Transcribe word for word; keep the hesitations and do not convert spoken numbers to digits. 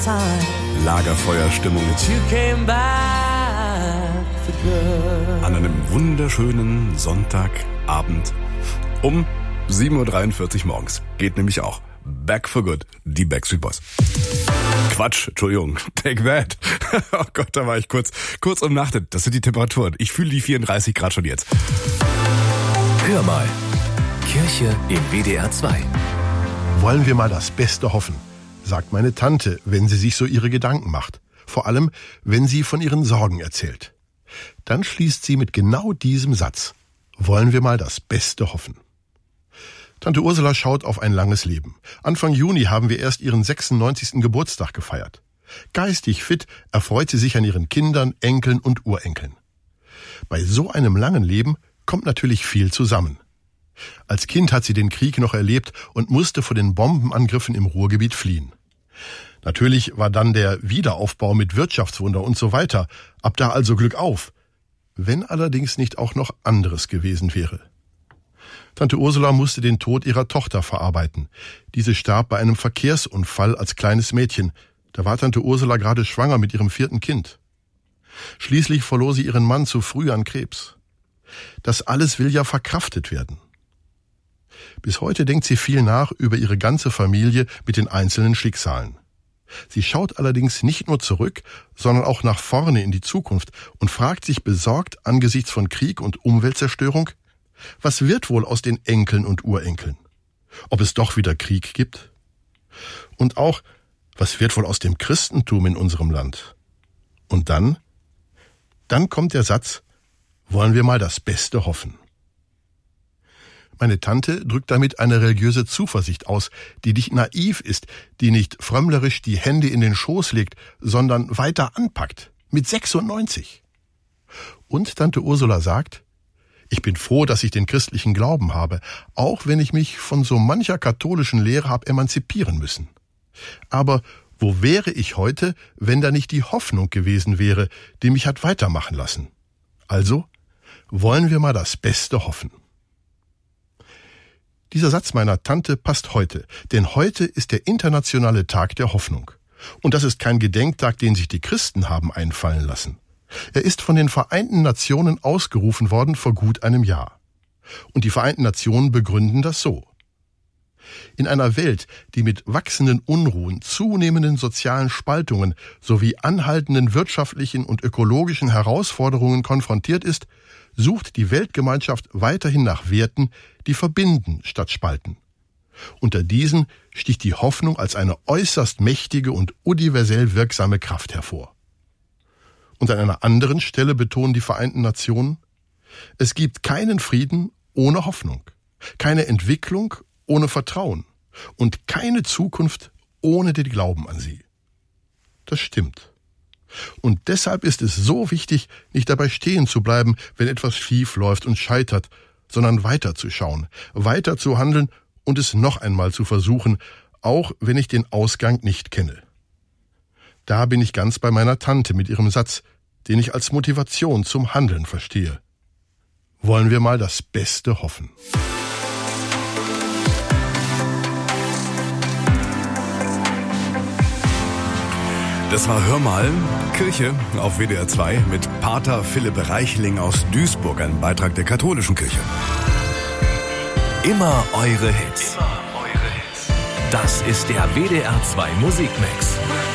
Lagerfeuerstimmung an einem wunderschönen Sonntagabend um sieben Uhr dreiundvierzig morgens. Geht nämlich auch. Back for Good, die Backstreet Boys. Quatsch, Entschuldigung, take that. Oh Gott, da war ich kurz, kurz umnachtet. Das sind die Temperaturen. Ich fühle die vierunddreißig Grad schon jetzt. Hör mal, Kirche im W D R zwei. Wollen wir mal das Beste hoffen, sagt meine Tante, wenn sie sich so ihre Gedanken macht. Vor allem, wenn sie von ihren Sorgen erzählt. Dann schließt sie mit genau diesem Satz: Wollen wir mal das Beste hoffen. Tante Ursula schaut auf ein langes Leben. Anfang Juni haben wir erst ihren sechsundneunzigsten Geburtstag gefeiert. Geistig fit erfreut sie sich an ihren Kindern, Enkeln und Urenkeln. Bei so einem langen Leben kommt natürlich viel zusammen. Als Kind hat sie den Krieg noch erlebt und musste vor den Bombenangriffen im Ruhrgebiet fliehen. Natürlich war dann der Wiederaufbau mit Wirtschaftswunder und so weiter. Ab da also Glück auf. Wenn allerdings nicht auch noch anderes gewesen wäre. Tante Ursula musste den Tod ihrer Tochter verarbeiten. Diese starb bei einem Verkehrsunfall als kleines Mädchen. Da war Tante Ursula gerade schwanger mit ihrem vierten Kind. Schließlich verlor sie ihren Mann zu früh an Krebs. Das alles will ja verkraftet werden. Bis heute denkt sie viel nach über ihre ganze Familie mit den einzelnen Schicksalen. Sie schaut allerdings nicht nur zurück, sondern auch nach vorne in die Zukunft und fragt sich besorgt angesichts von Krieg und Umweltzerstörung: Was wird wohl aus den Enkeln und Urenkeln? Ob es doch wieder Krieg gibt? Und auch, was wird wohl aus dem Christentum in unserem Land? Und dann? Dann kommt der Satz: Wollen wir mal das Beste hoffen. Meine Tante drückt damit eine religiöse Zuversicht aus, die nicht naiv ist, die nicht frömmlerisch die Hände in den Schoß legt, sondern weiter anpackt. Mit sechsundneunzig. Und Tante Ursula sagt: Ich bin froh, dass ich den christlichen Glauben habe, auch wenn ich mich von so mancher katholischen Lehre habe emanzipieren müssen. Aber wo wäre ich heute, wenn da nicht die Hoffnung gewesen wäre, die mich hat weitermachen lassen? Also, wollen wir mal das Beste hoffen. Dieser Satz meiner Tante passt heute, denn heute ist der internationale Tag der Hoffnung. Und das ist kein Gedenktag, den sich die Christen haben einfallen lassen. Er ist von den Vereinten Nationen ausgerufen worden vor gut einem Jahr. Und die Vereinten Nationen begründen das so: In einer Welt, die mit wachsenden Unruhen, zunehmenden sozialen Spaltungen sowie anhaltenden wirtschaftlichen und ökologischen Herausforderungen konfrontiert ist, sucht die Weltgemeinschaft weiterhin nach Werten, die verbinden statt spalten. Unter diesen sticht die Hoffnung als eine äußerst mächtige und universell wirksame Kraft hervor. Und an einer anderen Stelle betonen die Vereinten Nationen: Es gibt keinen Frieden ohne Hoffnung, keine Entwicklung ohne Vertrauen und keine Zukunft ohne den Glauben an sie. Das stimmt. Und deshalb ist es so wichtig, nicht dabei stehen zu bleiben, wenn etwas schief läuft und scheitert, sondern weiterzuschauen, weiter zu handeln und es noch einmal zu versuchen, auch wenn ich den Ausgang nicht kenne. Da bin ich ganz bei meiner Tante mit ihrem Satz, den ich als Motivation zum Handeln verstehe. Wollen wir mal das Beste hoffen. Das war Hör mal, Kirche auf W D R zwei mit Pater Philipp Reichling aus Duisburg, ein Beitrag der katholischen Kirche. Immer eure Hits. Immer eure Hits. Das ist der W D R zwei Musikmix.